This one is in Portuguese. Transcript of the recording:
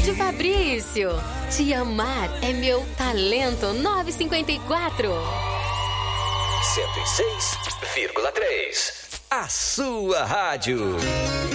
Rádio Fabrício. Te amar é meu talento. 954. 106,3. A sua rádio.